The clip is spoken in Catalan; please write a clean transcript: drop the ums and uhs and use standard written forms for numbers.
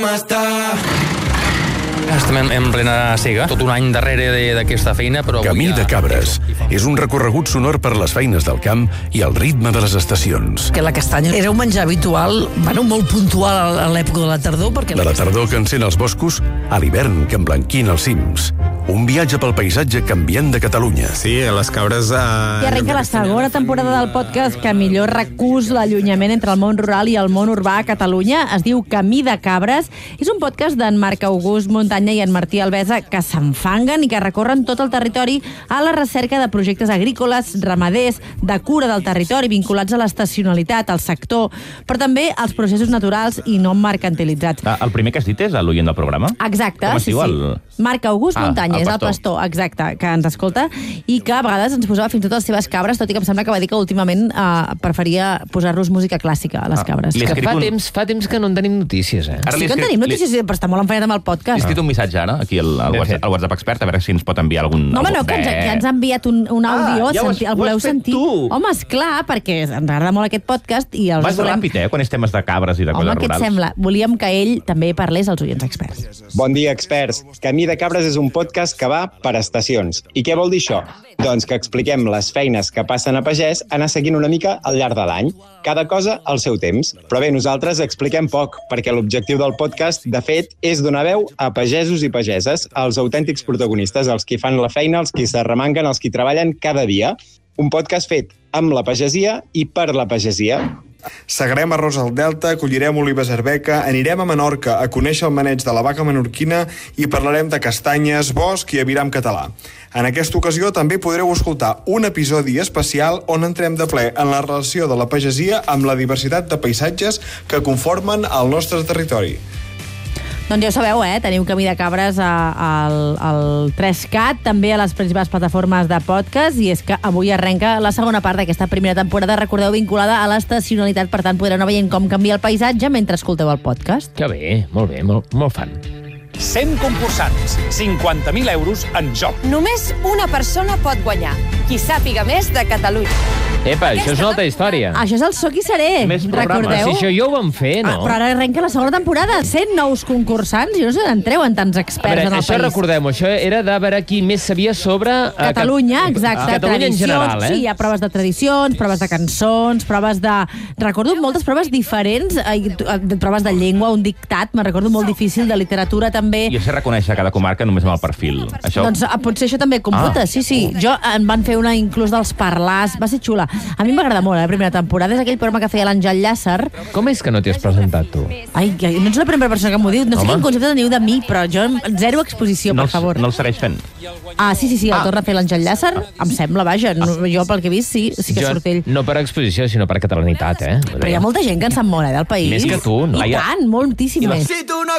Estem en plena cega, tot un any darrere d'aquesta feina, però... Camí de Cabres és un recorregut sonor per les feines del camp i el ritme de les estacions. Que la castanya era un menjar habitual, molt puntual a l'època de la tardor, perquè... De la tardor que encén els boscos a l'hivern que emblanquina els cims. Un viatge pel paisatge canviant de Catalunya. Sí, a les Cabres... I arrenca la segona temporada del podcast que millor recús l'allunyament entre el món rural i el món urbà a Catalunya. Es diu Camí de Cabres. És un podcast d'en Marc August Muntanya i en Martí Albesa que s'enfanguen i que recorren tot el territori a la recerca de projectes agrícoles, ramaders, de cura del territori, vinculats a l'estacionalitat, al sector, però també als processos naturals i no mercantilitzats. El primer que has dit és l'oient del programa? Exacte, com es diu, sí. Marc August Muntanya, és el pastor, exacte, que ens escolta i que a vegades ens posava fins i tot les seves cabres, tot i que em sembla que va dir que últimament preferia posar-los música clàssica a les cabres. Que fa temps que no en tenim notícies, eh? Sí que en tenim notícies, però està molt enfanyat amb el podcast. He escrit un missatge ara, aquí al WhatsApp Expert, a veure si ens pot enviar algun... No, que ens ha enviat un àudio, el voleu sentir? Home, esclar, perquè ens agrada molt aquest podcast i els Vas ràpid, quan és temes de cabres i de coses rurals. Home, què et sembla? Volíem que ell també parlés als oients experts. Bon dia, experts. Camí de Cabres és un podcast que va per estacions. I què vol dir això? Doncs que expliquem les feines que passen a pagès anar seguint una mica al llarg de l'any. Cada cosa al seu temps. Però bé, nosaltres expliquem poc, perquè l'objectiu del podcast, de fet, és donar veu a pagesos i pageses, als autèntics protagonistes, els qui fan la feina, els qui s'arremanguen, els qui treballen cada dia. Un podcast fet amb la pagesia i per la pagesia. Segarem arròs al Delta, collirem olives arbeca, anirem a Menorca a conèixer el maneig de la vaca menorquina i parlarem de castanyes, bosc i aviram català. En aquesta ocasió també podreu escoltar un episodi especial on entrem de ple en la relació de la pagesia amb la diversitat de paisatges que conformen el nostre territori. Doncs ja ho sabeu, teniu Camí de Cabres al 3CAT, també a les principals plataformes de podcast, i és que avui arrenca la segona part d'aquesta primera temporada, recordeu, vinculada a l'estacionalitat, per tant podreu anar veient com canvia el paisatge mentre escolteu el podcast. Que bé, molt bé, molt fan. 100 concursants, 50.000 euros en joc. Només una persona pot guanyar. Qui sàpiga més de Catalunya. Epa, això és una altra història. Això és el Soc i Seré, recordeu? Si això ja ho vam fer, no? Però ara arrenca la segona temporada. 100 nous concursants, i no sé d'on treuen tants experts en el això país. Recordem-ho, això era de veure qui més sabia sobre... Catalunya, exacte. Catalunya en general, Sí, hi ha proves de tradicions, proves de cançons, proves de... Recordo moltes proves diferents, proves de llengua, un dictat, me'n recordo molt difícil, de literatura també. I això reconèixer cada comarca només amb el perfil. Doncs potser això també computa, sí. Jo en van fer una inclús dels parlars, va ser xula. A mi m'agrada molt, la primera temporada, és aquell programa que feia l'Àngel Llàcer. Com és que no t'hi has presentat, tu? Ai, no ets la primera persona que m'ho diu, no sé quin concepte teniu de mi, però jo zero exposició, per favor. No el segueix fent? Sí, el torna a fer l'Àngel Llàcer, em sembla, vaja, jo pel que he vist sí que surt ell. No per exposició, sinó per catalanitat, Però hi ha molta gent que en sap molt, del país. Més que tu, no? I tant, moltíssim més.